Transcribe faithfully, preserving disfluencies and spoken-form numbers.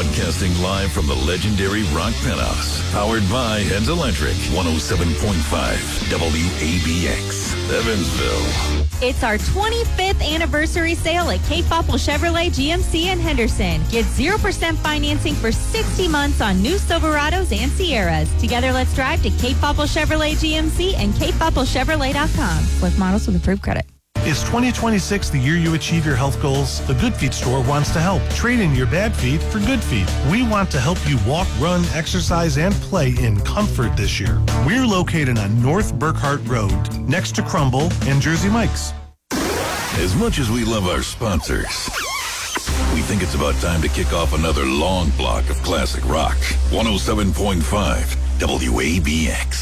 Broadcasting live from the legendary Rock Penthouse. Powered by Heads Electric. one oh seven point five W A B X. Evansville. It's our twenty-fifth anniversary sale at Cape Popple Chevrolet G M C in Henderson. Get zero percent financing for sixty months on new Silverados and Sierras. Together, let's drive to Cape Popple Chevrolet G M C and cape popple chevrolet dot com with models with approved credit. Is twenty twenty-six the year you achieve your health goals? The Good Feet store wants to help. Trade in your bad feet for good feet. We want to help you walk, run, exercise, and play in comfort this year. We're located on North Burkhart Road, next to Crumble and Jersey Mike's. As much as we love our sponsors, we think it's about time to kick off another long block of classic rock. one oh seven point five W A B X.